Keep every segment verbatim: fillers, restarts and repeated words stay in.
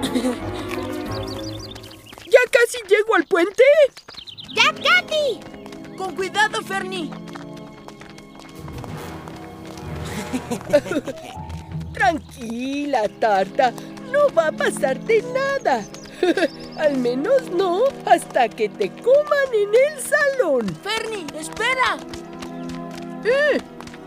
¿Ya casi llego al puente? ¡Ya casi! ¡Con cuidado, Fernie! Tranquila, Tarta. No va a pasarte nada. Al menos no hasta que te coman en el salón. ¡Fernie, espera! ¿Eh?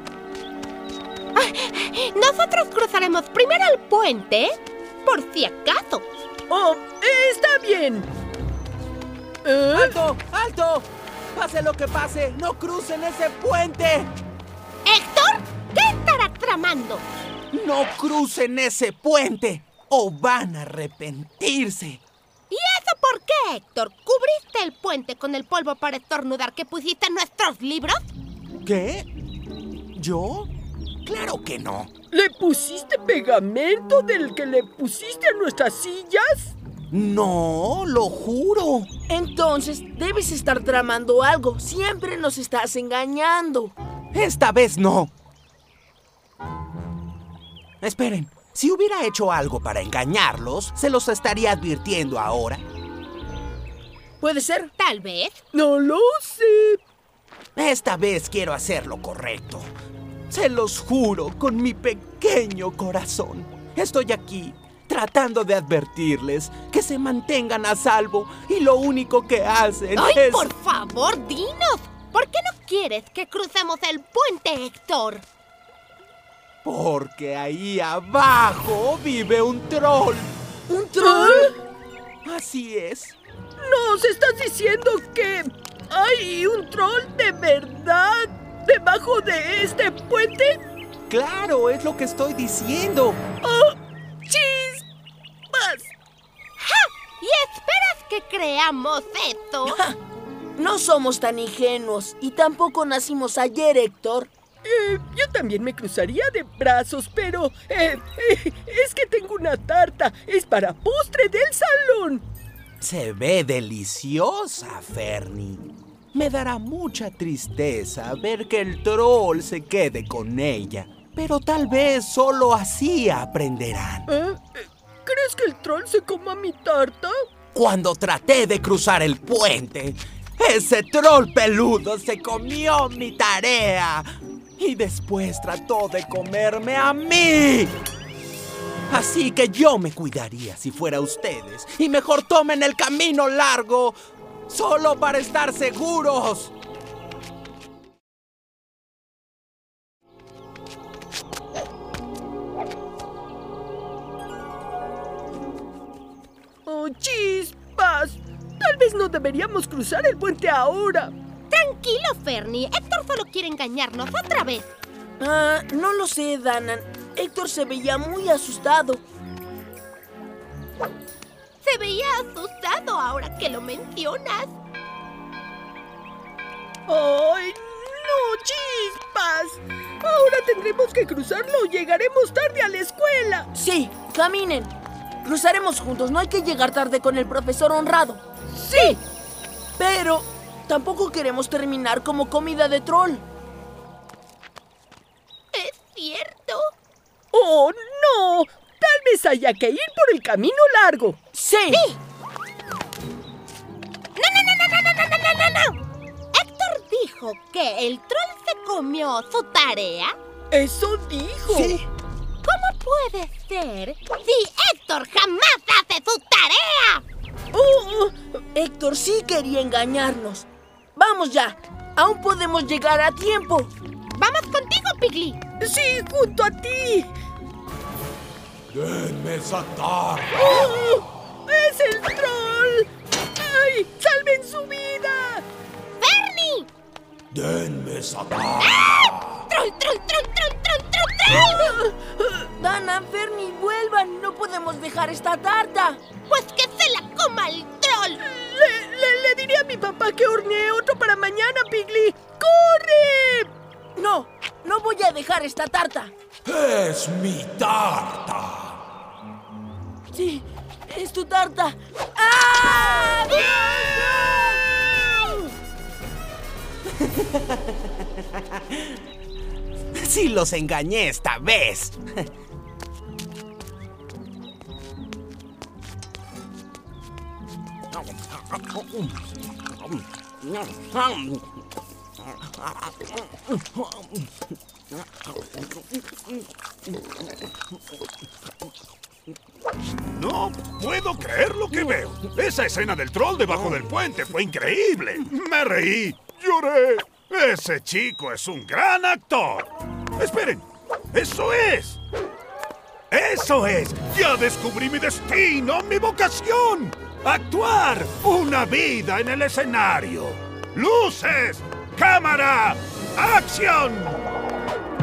Nosotros cruzaremos primero el puente, por si acaso. Oh, está bien. ¿Eh? ¡Alto! ¡Alto! Pase lo que pase, no crucen ese puente. ¿Héctor? ¿Qué estarás tramando? No crucen ese puente o van a arrepentirse. ¿Y eso por qué, Héctor? ¿Cubriste el puente con el polvo para estornudar que pusiste en nuestros libros? ¿Qué? ¿Yo? Claro que no. ¿Le pusiste pegamento del que le pusiste a nuestras sillas? No, lo juro. Entonces, debes estar tramando algo. Siempre nos estás engañando. Esta vez no. Esperen, si hubiera hecho algo para engañarlos, se los estaría advirtiendo ahora. ¿Puede ser? Tal vez. No lo sé. Esta vez quiero hacer lo correcto. Se los juro con mi pequeño corazón. Estoy aquí tratando de advertirles que se mantengan a salvo y lo único que hacen ¡Ay, es... por favor, dinos! ¿Por qué no quieres que crucemos el puente, Héctor? Porque ahí abajo vive un troll. ¿Un troll? Así es. ¿Nos estás diciendo que hay un troll de verdad debajo de este puente? Claro, es lo que estoy diciendo. ¡Oh, chispas! ¡Ja! ¿Y esperas que creamos esto? No somos tan ingenuos y tampoco nacimos ayer, Héctor. Eh, yo también me cruzaría de brazos, pero eh, eh, es que tengo una tarta. Es para postre del salón. Se ve deliciosa, Fernie. Me dará mucha tristeza ver que el troll se quede con ella. Pero tal vez solo así aprenderán. ¿Eh? ¿Crees que el troll se coma mi tarta? Cuando traté de cruzar el puente, ese troll peludo se comió mi tarea. Y después trató de comerme a mí. Así que yo me cuidaría si fuera ustedes. Y mejor tomen el camino largo, solo para estar seguros. ¡Oh, chispas! Tal vez no deberíamos cruzar el puente ahora. Tranquilo, Fernie. Héctor solo quiere engañarnos otra vez. Ah, no lo sé, Danan. Héctor se veía muy asustado. Se veía asustado ahora que lo mencionas. ¡Ay, no, chispas! Ahora tendremos que cruzarlo o llegaremos tarde a la escuela. Sí, caminen. Cruzaremos juntos. No hay que llegar tarde con el profesor honrado. ¡Sí! Pero tampoco queremos terminar como comida de troll. Es cierto. ¡Oh, no! Tal vez haya que ir por el camino largo. ¡Sí! ¡Sí! ¡No, no, no, no, no, no, no, no, no! Héctor dijo que el troll se comió su tarea. ¡Eso dijo! Sí. ¿Cómo puede ser si Héctor jamás hace su tarea? Oh, Héctor sí quería engañarnos. Vamos ya. Aún podemos llegar a tiempo. Vamos contigo, Piggy. ¡Sí, junto a ti! ¡Denme esa tarta! ¡Oh! ¡Es el troll! ¡Ay! ¡Salven su vida! ¡Fernie! ¡Denme esa tarta! ¡Ah! ¡Troll, troll, troll, troll, troll, troll, troll! Danan, Fernie, vuelvan. No podemos dejar esta tarta. ¡Pues que se la coma el troll! Le, le, le diré a mi papá que hornee otro para mañana, Piggy. ¡Corre! No, no voy a dejar esta tarta. ¡Es mi tarta! Sí, es tu tarta. ¡Ah! Sí los engañé esta vez. No puedo creer lo que veo. Esa escena del troll debajo del puente fue increíble. Me reí, lloré. Ese chico es un gran actor. Esperen, eso es. Eso es. Ya descubrí mi destino, mi vocación. Actuar una vida en el escenario. Luces, cámara, acción.